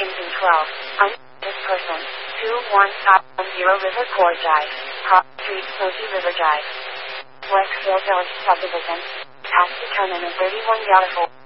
engine 12. This person. 21510 River Core Drive. Park Street, Moji River Drive. Westfield Village Subdivision. Task determinant 31 Yard 4.